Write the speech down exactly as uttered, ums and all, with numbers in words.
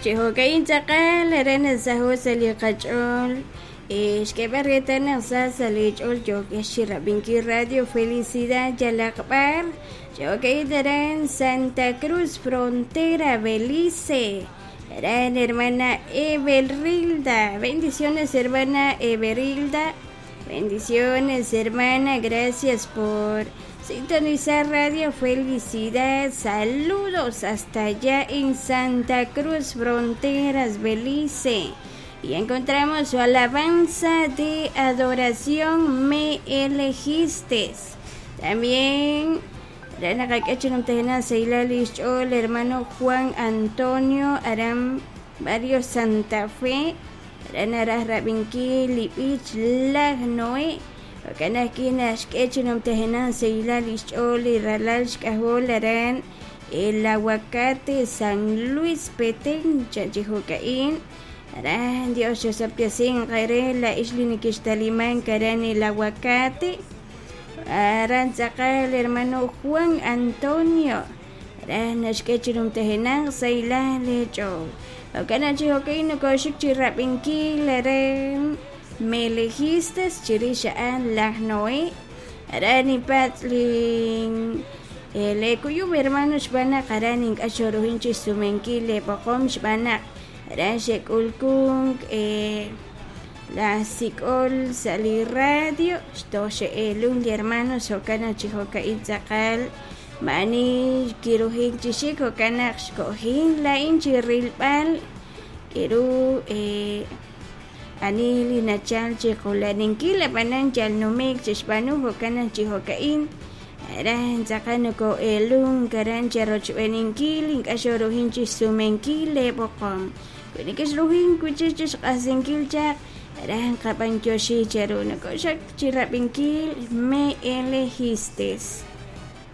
Chihokain Takal, Arena Sahosali Kachol, Ishkebarretana Sasalichol, Yokeshira Binki Radio, Felicidad Yalakbar, Chihokaidaran Santa Cruz, Frontera, Belice. Eran hermana Everilda, bendiciones hermana Everilda, bendiciones hermana, gracias por sintonizar Radio Felicidad, saludos hasta allá en Santa Cruz, Fronteras, Belice, y encontramos su alabanza de adoración, me elegiste. También el hermano Juan Antonio Aram Barrio Santa Fe, Aran Rabinki Lipich Lagnoe, Canaquinas Ketchenum Tejenan Seilalish Oli Ralash Cajol Aran, el aguacate San Luis Petén Chachijocaín, Aran Dios Yosapiasin Garela Islinikistaliman Caran el aguacate. Aranzaca el hermano Juan Antonio Ranashkechum Tejenan Saila Lecho Okanachi Hokaino Koshik Chirapinki Laren me elegiste Chirisha An Lagnoe Arani Patlin el Ekuyu hermano Shbana Karanin Ashoruhinchi Sumenki Le Pocom Shbana Ranshek Ulkung eh La Sicol Sali Radio, Stoshe Elun, hermano, Sokana Chihoka Itzakal, Mani, Kiruhin Chishiko, Kanak, Kohin, La Inchiril Pal, Kiru, eh, Anili Nachal, Chiholaninki, Panan, Jalnomik, Chishpanu, Hokana Chihokain, Aran Zakanuko Elun, Karan Charochweninki, Link Ashoruhin Chisumenki, Lebocom, Kunikis Ruhin, Kuchis Asenkil Jack. Rahan kapan Yoshi Charuna Koshak Chirapinki me elegiste.